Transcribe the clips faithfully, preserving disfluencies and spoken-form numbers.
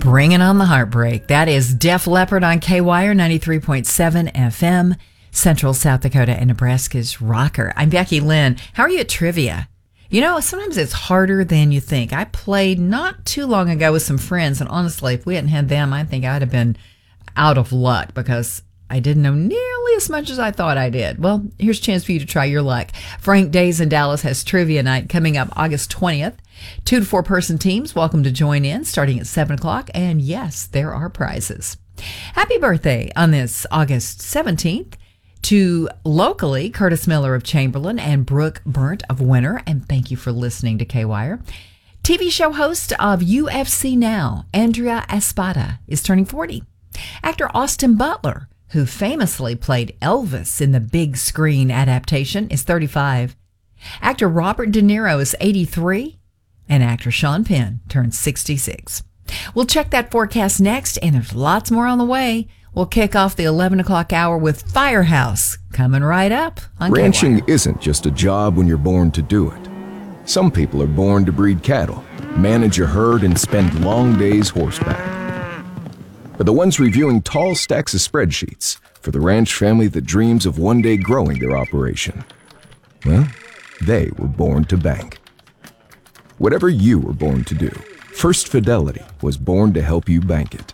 Bringing on the heartbreak. That is Def Leppard on K-Wire ninety-three point seven F M, Central South Dakota and Nebraska's rocker. I'm Becky Lynn. How are you at trivia? You know, sometimes it's harder than you think. I played not too long ago with some friends, and honestly, if we hadn't had them, I think I'd have been out of luck because I didn't know nearly as much as I thought I did. Well, here's a chance for you to try your luck. Frank Days in Dallas has trivia night coming up August twentieth. Two to four person teams, welcome to join in starting at seven o'clock. And yes, there are prizes. Happy birthday on this August seventeenth to locally Curtis Miller of Chamberlain and Brooke Burnt of Winter. And thank you for listening to K-Wire. T V show host of U F C Now, Andrea Espada, is turning forty. Actor Austin Butler, who famously played Elvis in the big screen adaptation, is thirty-five. Actor Robert De Niro is eighty-three. And actor Sean Penn turns sixty-six. We'll check that forecast next, and there's lots more on the way. We'll kick off the eleven o'clock hour with Firehouse, coming right up on Ranching K-Wire. Isn't just a job when you're born to do it. Some people are born to breed cattle, manage a herd, and spend long days horseback. But the ones reviewing tall stacks of spreadsheets for the ranch family that dreams of one day growing their operation, well, they were born to bank. Whatever you were born to do, First Fidelity was born to help you bank it.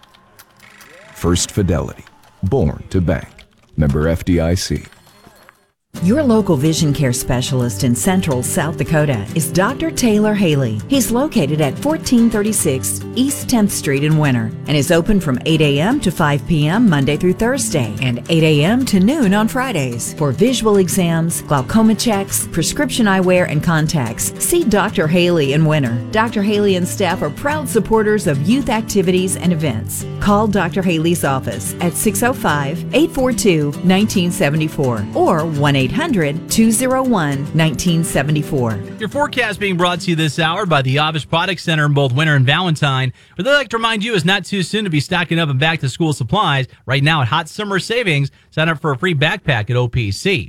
First Fidelity, born to bank. Member F D I C. Your local vision care specialist in Central South Dakota is Doctor Taylor Haley. He's located at fourteen thirty-six East tenth Street in Winter and is open from eight a.m. to five p.m. Monday through Thursday and eight a.m. to noon on Fridays. For visual exams, glaucoma checks, prescription eyewear, and contacts, see Doctor Haley in Winter. Doctor Haley and staff are proud supporters of youth activities and events. Call Doctor Haley's office at six oh five, eight four two, one nine seven four or one eight hundred, two oh one, one nine seven four. Your forecast being brought to you this hour by the Avish Product Center in both Winter and Valentine. But they'd like to remind you it's not too soon to be stocking up on back-to-school supplies. Right now at Hot Summer Savings, sign up for a free backpack at O P C.